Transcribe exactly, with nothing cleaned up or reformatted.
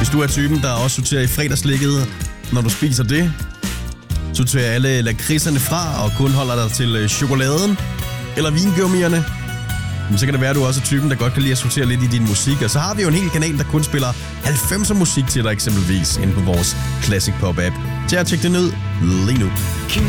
Hvis du er typen, der også sorterer i fredagslikket, når du spiser det, sorterer alle lakridserne fra og kun holder dig til chokoladen eller vingummierne, så kan det være, at du også er typen, der godt kan lide at sortere lidt i din musik. Og så har vi jo en hel kanal, der kun spiller halvfemser musik til dig eksempelvis, inde på vores Classic Pop app. Så jeg tjek den ud lige nu.